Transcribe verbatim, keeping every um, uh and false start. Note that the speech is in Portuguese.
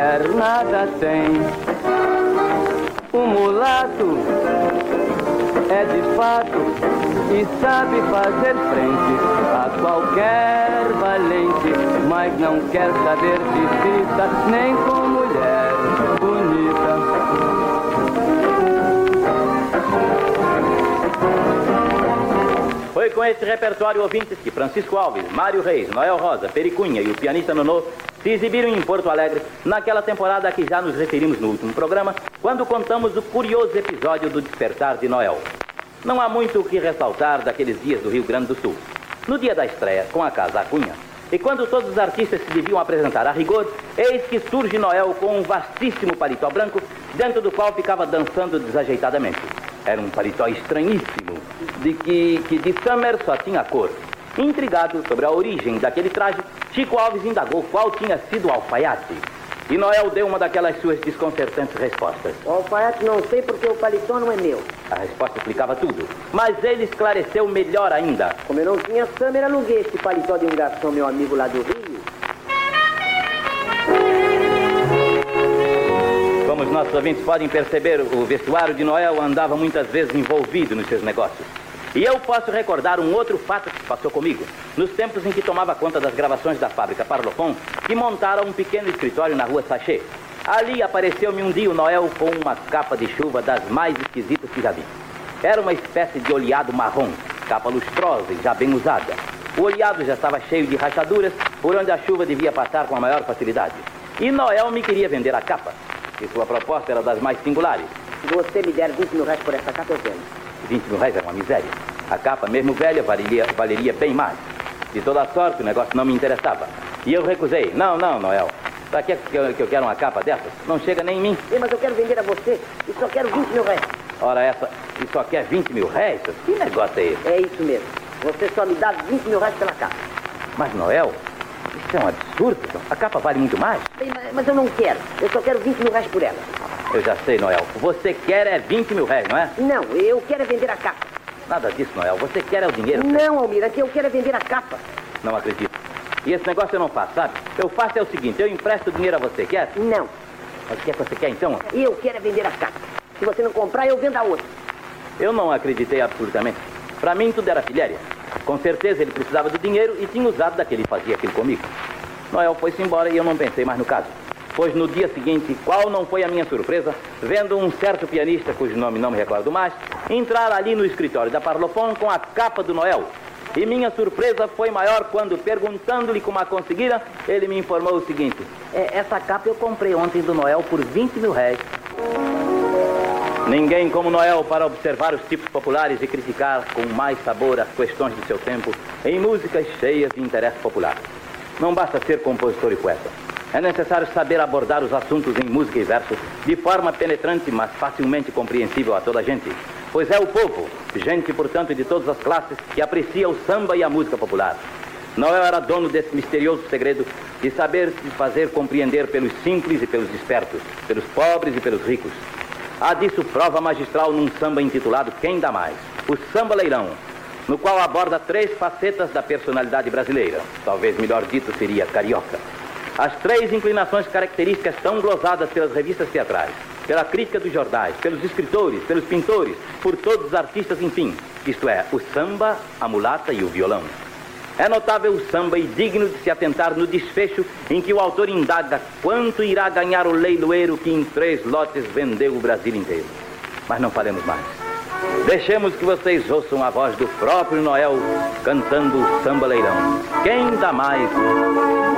mulher nada tem. O mulato é de fato e sabe fazer frente a qualquer valente, mas não quer saber de cita nem com mulher bonita. Foi com esse repertório, ouvintes, que Francisco Alves, Mário Reis, Noel Rosa, Pericunha e o pianista Nonô se exibiram em Porto Alegre naquela temporada a que já nos referimos no último programa, quando contamos o curioso episódio do despertar de Noel. Não há muito o que ressaltar daqueles dias do Rio Grande do Sul. No dia da estreia, com a Casa Cunha, e quando todos os artistas se deviam apresentar a rigor, eis que surge Noel com um vastíssimo paletó branco, dentro do qual ficava dançando desajeitadamente. Era um paletó estranhíssimo, de que, que de summer só tinha cor. Intrigado sobre a origem daquele traje, Chico Alves indagou qual tinha sido o alfaiate. E Noel deu uma daquelas suas desconcertantes respostas. O alfaiate não sei porque o paletó não é meu. A resposta explicava tudo, mas ele esclareceu melhor ainda. Como eu não tinha summer, aluguei este paletó de um garçom, meu amigo lá do Rio. Como os nossos ouvintes podem perceber, o vestuário de Noel andava muitas vezes envolvido nos seus negócios. E eu posso recordar um outro fato que se passou comigo, nos tempos em que tomava conta das gravações da fábrica Parlophone, que montaram um pequeno escritório na rua Sachê. Ali apareceu-me um dia o Noel com uma capa de chuva das mais esquisitas que já vi. Era uma espécie de oleado marrom, capa lustrosa e já bem usada. O oleado já estava cheio de rachaduras, por onde a chuva devia passar com a maior facilidade. E Noel me queria vender a capa, e sua proposta era das mais singulares. Se você me der vinte mil reais por essa capa, eu vendo. vinte mil reais era uma miséria. A capa, mesmo velha, valeria, valeria bem mais. De toda sorte, o negócio não me interessava. E eu recusei. Não, não, Noel. Pra que eu, que eu quero uma capa dessas? Não chega nem em mim. Sim, mas eu quero vender a você e só quero vinte mil reais. Ora, essa... E só quer vinte mil reais? Que negócio é esse? É isso mesmo. Você só me dá vinte mil reais pela capa. Mas, Noel, isso é um absurdo. A capa vale muito mais. Sim, mas, mas eu não quero. Eu só quero vinte mil reais por ela. Eu já sei, Noel. Você quer é vinte mil reais, não é? Não, eu quero é vender a capa. Nada disso, Noel. Você quer é o dinheiro. Não, Almirante, eu quero é vender a capa. Não acredito. E esse negócio eu não faço, sabe? Eu faço é o seguinte, eu empresto o dinheiro a você, quer? Não. Mas o que é que você quer, então? Eu quero é vender a capa. Se você não comprar, eu vendo a outra. Eu não acreditei absolutamente. Pra mim, tudo era pilhéria. Com certeza ele precisava do dinheiro e tinha usado daquele e fazia aquilo comigo. Noel foi-se embora e eu não pensei mais no caso. Pois no dia seguinte, qual não foi a minha surpresa, vendo um certo pianista, cujo nome não me recordo mais, entrar ali no escritório da Parlophone com a capa do Noel. E minha surpresa foi maior quando, perguntando-lhe como a conseguira, ele me informou o seguinte: é, essa capa eu comprei ontem do Noel por vinte mil reais. Ninguém como Noel para observar os tipos populares e criticar com mais sabor as questões do seu tempo em músicas cheias de interesse popular. Não basta ser compositor e poeta. É necessário saber abordar os assuntos em música e verso de forma penetrante, mas facilmente compreensível a toda a gente. Pois é o povo, gente, portanto, de todas as classes, que aprecia o samba e a música popular. Noel era dono desse misterioso segredo de saber se fazer compreender pelos simples e pelos espertos, pelos pobres e pelos ricos. Há disso prova magistral num samba intitulado Quem Dá Mais, o Samba Leirão, no qual aborda três facetas da personalidade brasileira. Talvez melhor dito seria carioca. As três inclinações características tão glosadas pelas revistas teatrais, pela crítica dos jornais, pelos escritores, pelos pintores, por todos os artistas, enfim. Isto é, o samba, a mulata e o violão. É notável o samba e digno de se atentar no desfecho em que o autor indaga quanto irá ganhar o leiloeiro que em três lotes vendeu o Brasil inteiro. Mas não falemos mais. Deixemos que vocês ouçam a voz do próprio Noel cantando o Samba Leirão. Quem dá mais?